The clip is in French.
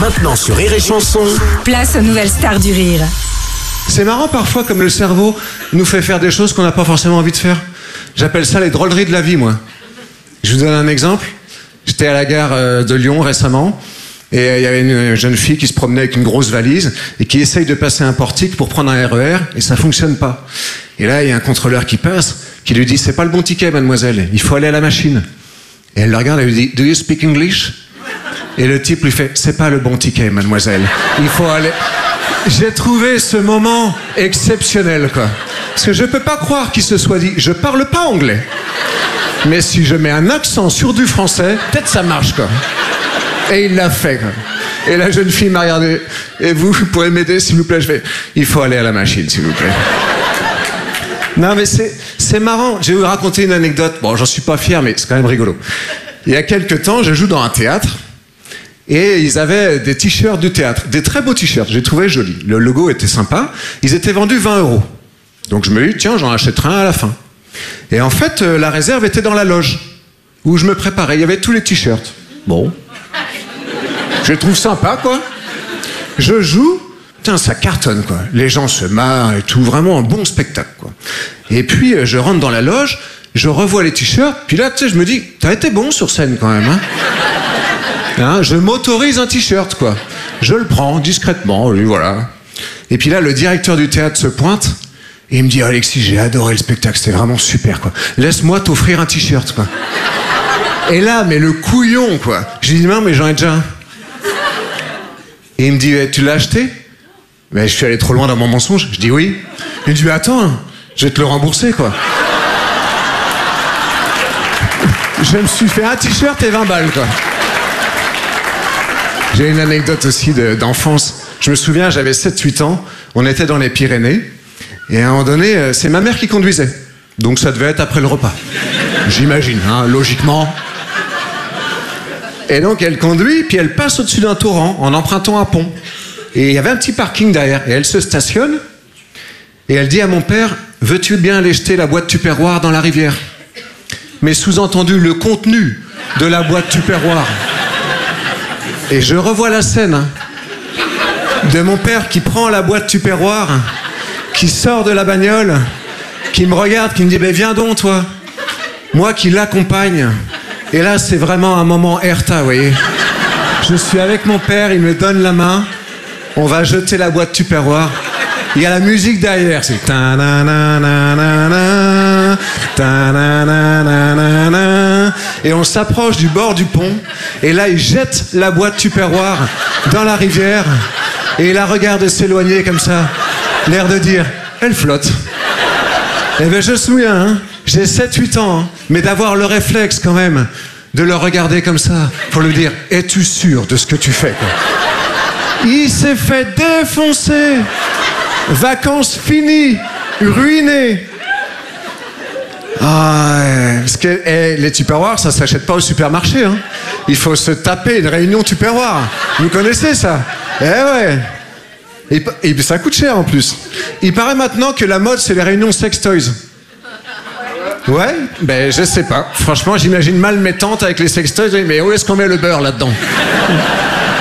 Maintenant sur Rire et Chanson. Place aux nouvelles stars du rire. C'est marrant parfois comme le cerveau nous fait faire des choses qu'on n'a pas forcément envie de faire. J'appelle ça les drôleries de la vie, moi. Je vous donne un exemple. J'étais à la gare de Lyon récemment et il y avait une jeune fille qui se promenait avec une grosse valise et qui essaye de passer un portique pour prendre un RER et ça fonctionne pas. Et là, il y a un contrôleur qui passe, qui lui dit « C'est pas le bon ticket, mademoiselle, il faut aller à la machine. » Et elle le regarde et lui dit « Do you speak English ?» Et le type lui fait « C'est pas le bon ticket, mademoiselle, il faut aller... » J'ai trouvé ce moment exceptionnel, quoi. Parce que je peux pas croire qu'il se soit dit « Je parle pas anglais. Mais si je mets un accent sur du français, peut-être ça marche, quoi. » Et il l'a fait, quoi. Et la jeune fille m'a regardé. « Et vous pourrez m'aider, s'il vous plaît ?» Je fais « Il faut aller à la machine, s'il vous plaît. » Non, mais c'est marrant. Je vais vous raconter une anecdote. Bon, j'en suis pas fier, mais c'est quand même rigolo. Il y a quelques temps, je joue dans un théâtre. Et ils avaient des t-shirts du théâtre, des très beaux t-shirts, j'ai trouvé joli. Le logo était sympa, ils étaient vendus 20 €. Donc je me dis, tiens, j'en achèterai un à la fin. Et en fait, la réserve était dans la loge, où je me préparais, il y avait tous les t-shirts. Bon, je les trouve sympas, quoi. Je joue, putain, ça cartonne, quoi. Les gens se marrent et tout, vraiment un bon spectacle, quoi. Et puis, je rentre dans la loge, je revois les t-shirts, puis là, tu sais, je me dis, t'as été bon sur scène, quand même, hein. Hein, je m'autorise un t-shirt, quoi. Je le prends discrètement, lui, voilà. Et puis là, le directeur du théâtre se pointe et il me dit « Alexis, j'ai adoré le spectacle, c'était vraiment super, quoi. Laisse-moi t'offrir un t-shirt, quoi. » Et là, mais le couillon, quoi. Je lui dis « Non, mais j'en ai déjà un. » Et il me dit « Tu l'as acheté ?» Mais je suis allé trop loin dans mon mensonge. Je dis « Oui. » Il me dit « Attends, je vais te le rembourser, quoi. » Je me suis fait un t-shirt et 20 balles, quoi. J'ai une anecdote aussi d'enfance. Je me souviens, j'avais 7-8 ans, on était dans les Pyrénées, et à un moment donné, c'est ma mère qui conduisait. Donc ça devait être après le repas. J'imagine, hein, logiquement. Et donc elle conduit, puis elle passe au-dessus d'un torrent en empruntant un pont. Et il y avait un petit parking derrière, et elle se stationne, et elle dit à mon père, « Veux-tu bien aller jeter la boîte Tupperware dans la rivière ?» Mais sous-entendu, le contenu de la boîte Tupperware. Et je revois la scène, hein, de mon père qui prend la boîte Tupperware, qui sort de la bagnole, qui me regarde, qui me dit « Viens donc, toi !» Moi qui l'accompagne. Et là, c'est vraiment un moment Erta, vous voyez. Je suis avec mon père, il me donne la main, on va jeter la boîte Tupperware. Il y a la musique derrière, c'est ta-na-na-na-na-na, ta-na-na-na-na-na. Et on s'approche du bord du pont, et là il jette la boîte Tupperware dans la rivière, et il la regarde s'éloigner comme ça, l'air de dire, elle flotte. Eh bien je me souviens, hein, j'ai 7-8 ans, hein, mais d'avoir le réflexe quand même, de le regarder comme ça, pour lui dire, es-tu sûr de ce que tu fais, quoi. Il s'est fait défoncer. Vacances finies, ruinées. Ah, parce que les Tupperware, ça s'achète pas au supermarché, hein. Il faut se taper une réunion Tupperware. Vous connaissez ça? Eh ouais. Et ça coûte cher en plus. Il paraît maintenant que la mode, c'est les réunions sex toys. Ouais, ben je sais pas. Franchement, j'imagine mal mes tantes avec les sex toys. Mais où est-ce qu'on met le beurre là-dedans?